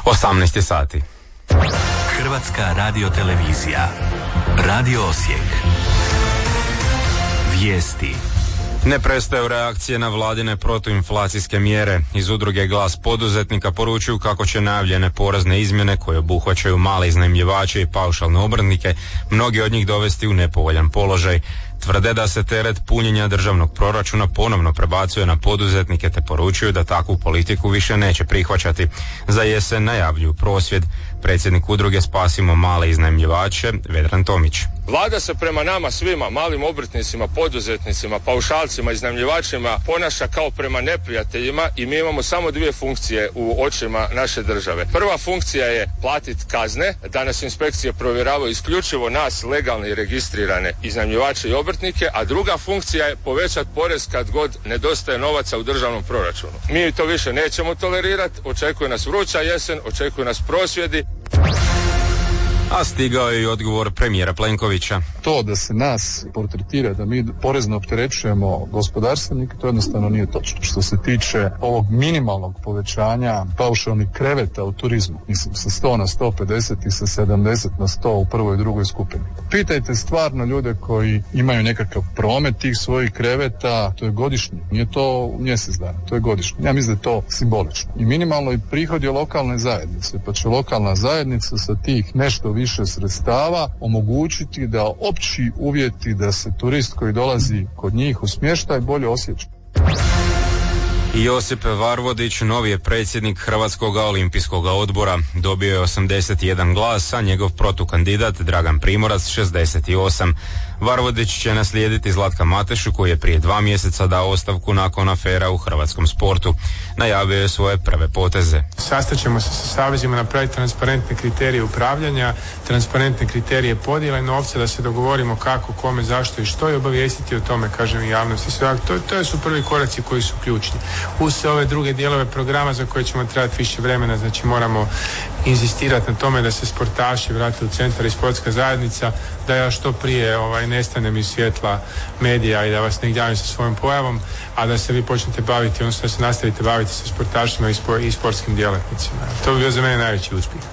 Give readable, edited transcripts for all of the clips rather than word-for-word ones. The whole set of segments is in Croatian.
18 sati. Hrvatska radiotelevizija. Radio Osijek. Vijesti. Ne prestaju reakcije na vladine protuinflacijske mjere. Iz udruge Glas poduzetnika poručuju kako će najavljene porezne izmjene koje obuhvaćaju male iznajmljivače i paušalne obrtnike mnogi od njih dovesti u nepovoljan položaj. Tvrde da se teret punjenja državnog proračuna ponovno prebacuje na poduzetnike te poručuju da takvu politiku više neće prihvaćati. Za jesen najavljuju prosvjed. Predsjednik udruge Spasimo male iznajmljivače Vedran Tomić. Vlada se prema nama svima, malim obrtnicima, poduzetnicima, paušalcima, iznajmljivačima ponaša kao prema neprijateljima i mi imamo samo dvije funkcije u očima naše države. Prva funkcija je platiti kazne, da nas inspekcije provjeravaju isključivo nas legalne i registrirane iznajmljivače i obrtnike, a druga funkcija je povećati porez kad god nedostaje novaca u državnom proračunu. Mi to više nećemo tolerirati, očekuje nas vruća jesen, očekuje nas prosvjedi. A stigao je i odgovor premijera Plenkovića. To da se nas portretira da mi porezno opterećujemo gospodarstvenike, to jednostavno nije točno. Što se tiče ovog minimalnog povećanja paušalnih kreveta u turizmu, mislim sa 100 na 150 i sa 70 na 100 u prvoj i drugoj skupini. Pitajte stvarno ljude koji imaju nekakav promet tih svojih kreveta, to je godišnje, nije to mjesec dana, to je godišnje. Ja mislim da je to simbolično. I minimalno i prihod je lokalne zajednice, pa će lokalna zajednica sa tih nešto više sredstava omogućiti da opći uvjeti da se turist koji dolazi kod njih u smještaj bolje osjeća. Josip Varvodić novi je predsjednik Hrvatskog olimpijskog odbora. Dobio je 81 glas, a njegov protukandidat Dragan Primorac 68. Varvodić će naslijediti Zlatka Matešu koji je prije 2 mjeseca dao ostavku nakon afera u hrvatskom sportu. Najavio je svoje prve poteze. Sastaćemo se sa savezima, napraviti transparentne kriterije upravljanja, transparentne kriterije podjele novca, da se dogovorimo kako, kome, zašto i što i obavijestiti o tome, kažem i javnosti. To su prvi koraci koji su ključni. Uz sve ove druge dijelove programa za koje ćemo trebati više vremena, znači moramo inzistirati na tome da se sportaši vrate u centar i sportska zajednica, da ja što prije nestanem iz svjetla medija i da vas ne gnjavim sa svojom pojavom, a da se vi počnete baviti, odnosno da se nastavite baviti sa sportašima i sportskim djelatnicima. To bi bio za mene najveći uspjeh.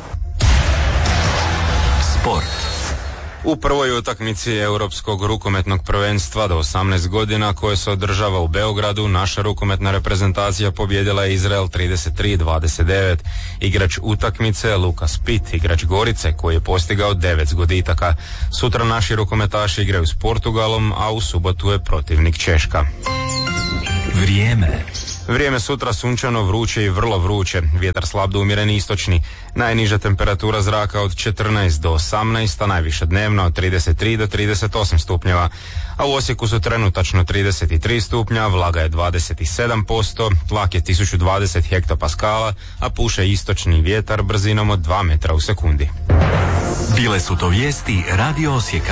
Sport. U prvoj utakmici Europskog rukometnog prvenstva do 18 godina koje se održava u Beogradu, naša rukometna reprezentacija pobijedila je Izrael 33-29. Igrač utakmice Lukas Pitt, igrač Gorice, koji je postigao 9 zgoditaka. Sutra naši rukometaši igraju s Portugalom, a u subotu je protivnik Češka. Vrijeme sutra sunčano, vruće i vrlo vruće. Vjetar slab do umjeren istočni. Najniža temperatura zraka od 14 do 18, a najviša dnevna od 33 do 38 stupnjeva. A u Osijeku su trenutačno 33 stupnja, vlaga je 27%, tlak je 1020 hektopaskala, a puše istočni vjetar brzinom od 2 metra u sekundi. Bile su to vijesti Radio Osijeka.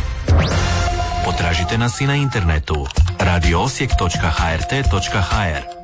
Potražite nas i na internetu radioosijek.hrt.hr.